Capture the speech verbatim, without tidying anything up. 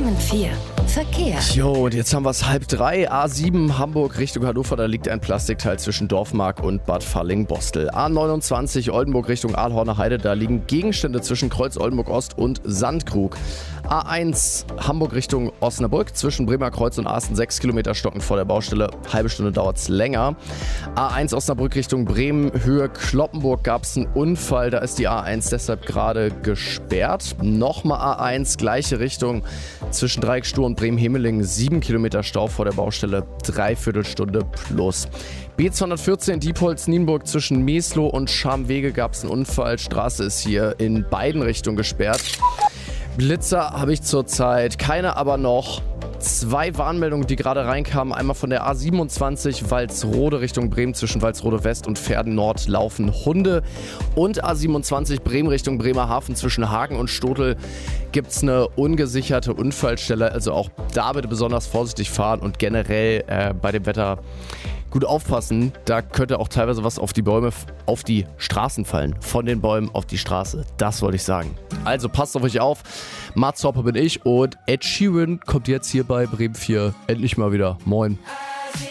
Bremen vier. Verkehr. Jo, und jetzt haben wir es halb drei. A sieben Hamburg Richtung Hannover, da liegt ein Plastikteil zwischen Dorfmark und Bad Falling-Bostel. A neunundzwanzig Oldenburg Richtung Aalhorner Heide, da liegen Gegenstände zwischen Kreuz Oldenburg Ost und Sandkrug. A eins Hamburg Richtung Osnabrück, zwischen Bremer Kreuz und Asten sechs Kilometer stocken vor der Baustelle. Halbe Stunde dauert es länger. A eins Osnabrück Richtung Bremen, Höhe Kloppenburg gab es einen Unfall, da ist die A eins deshalb gerade gesperrt. Nochmal A eins, gleiche Richtung, zwischen Dreieck Stur und Bremen-Hemeling, sieben Kilometer Stau vor der Baustelle, Dreiviertelstunde plus. B zweihundertvierzehn Diepholz-Nienburg, zwischen Meslow und Scharmwege gab es einen Unfall. Straße ist hier in beiden Richtungen gesperrt. Blitzer habe ich zurzeit keine, aber noch zwei Warnmeldungen, die gerade reinkamen. Einmal von der A siebenundzwanzig Walsrode Richtung Bremen, zwischen Walsrode West und Verden Nord laufen Hunde. Und A siebenundzwanzig Bremen Richtung Bremerhaven, zwischen Hagen und Stotel gibt es eine ungesicherte Unfallstelle. Also auch da bitte besonders vorsichtig fahren und generell äh, bei dem Wetter gut aufpassen. Da könnte auch teilweise was auf die Bäume, auf die Straßen fallen. Von den Bäumen auf die Straße. Das wollte ich sagen. Also passt auf euch auf. Mats Hopper bin ich und Ed Sheeran kommt jetzt hier bei Bremen vier endlich mal wieder. Moin.